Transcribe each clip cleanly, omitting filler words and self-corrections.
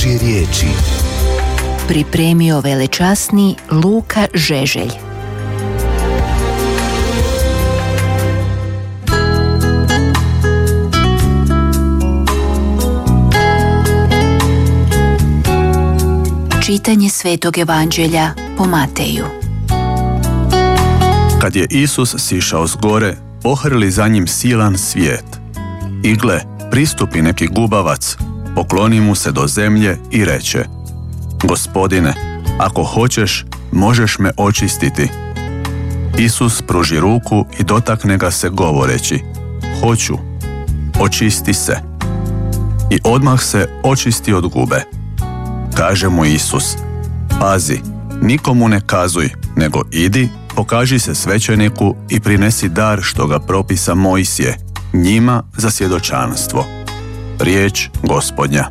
Božje riječi. Pripremio velečasni Luka Žeželj. Čitanje Svetog Evanđelja po Mateju. Kad je Isus sišao s gore, pohrli za njim silan svijet. I gle, pristupi neki gubavac, pokloni mu se do zemlje i reče: Gospodine, ako hoćeš, možeš me očistiti. Isus pruži ruku i dotakne ga se govoreći: Hoću, očisti se. I odmah se očisti od gube. Kaže mu Isus: Pazi, nikomu ne kazuj, nego idi, pokaži se svećeniku i prinesi dar što ga propisa Mojsije, njima za svjedočanstvo. Riječ Gospodnja.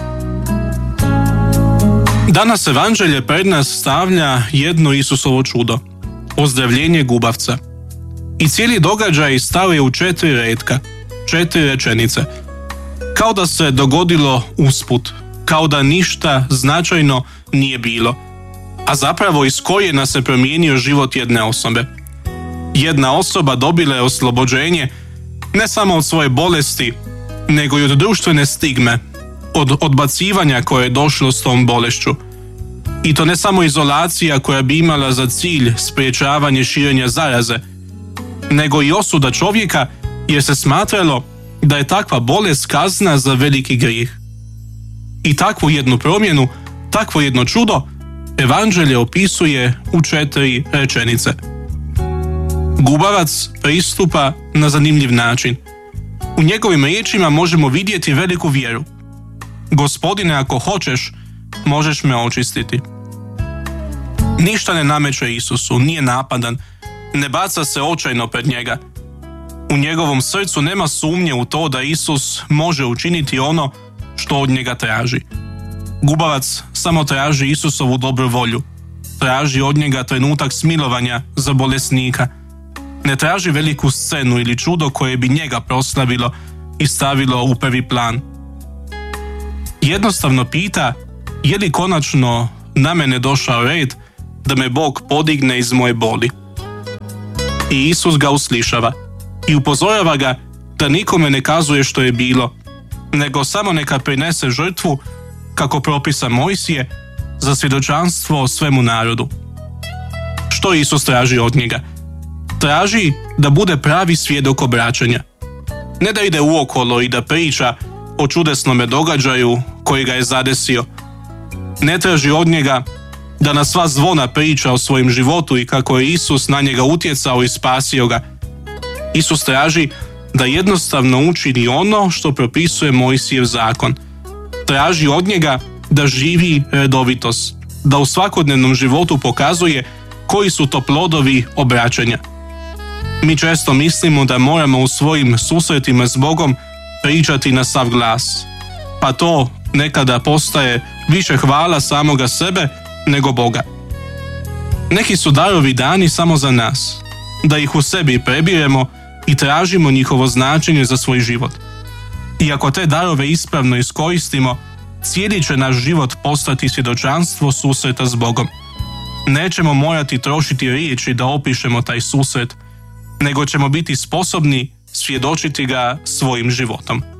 Danas Evanđelje pred nas stavlja jedno Isusovo čudo, ozdravljenje gubavca. I cijeli događaj stao je u 4 retka, 4 rečenice. Kao da se dogodilo usput, kao da ništa značajno nije bilo. A zapravo iz korijena se promijenio život jedne osobe. Jedna osoba dobila je oslobođenje ne samo od svoje bolesti, nego i od društvene stigme, od odbacivanja koje je došlo s tom bolešću. I to ne samo izolacija koja bi imala za cilj sprječavanje širenja zaraze, nego i osuda čovjeka jer se smatralo da je takva bolest kazna za veliki grijeh. I takvu jednu promjenu, takvo jedno čudo, Evanđelje opisuje u 4 rečenice. Gubavac pristupa na zanimljiv način. U njegovim riječima možemo vidjeti veliku vjeru. Gospodine, ako hoćeš, možeš me očistiti. Ništa ne nameće Isusu, nije napadan, ne baca se očajno pred njega. U njegovom srcu nema sumnje u to da Isus može učiniti ono što od njega traži. Gubavac samo traži Isusovu dobru volju. Traži od njega trenutak smilovanja za bolesnika. Ne traži veliku scenu ili čudo koje bi njega proslavilo i stavilo u prvi plan. Jednostavno pita: je li konačno na mene došao red da me Bog podigne iz moje boli? I Isus ga uslišava i upozorava ga da nikome ne kazuje što je bilo, nego samo neka prinese žrtvu kako propisa Mojsije za svjedočanstvo svemu narodu. Što Isus traži od njega? Traži da bude pravi svjedok obraćanja. Ne da ide uokolo i da priča o čudesnome događaju koji ga je zadesio. Ne traži od njega da na sva zvona priča o svojem životu i kako je Isus na njega utjecao i spasio ga. Isus traži da jednostavno učini ono što propisuje Mojsijev zakon. Traži od njega da živi redovitost, da u svakodnevnom životu pokazuje koji su to plodovi obraćanja. Mi često mislimo da moramo u svojim susretima s Bogom pričati na sav glas, pa to nekada postaje više hvala samoga sebe nego Boga. Neki su darovi dani samo za nas, da ih u sebi prebiremo i tražimo njihovo značenje za svoj život. I ako te darove ispravno iskoristimo, cijeli će naš život postati svjedočanstvo susreta s Bogom. Nećemo morati trošiti riječi da opišemo taj susret, nego ćemo biti sposobni svjedočiti ga svojim životom.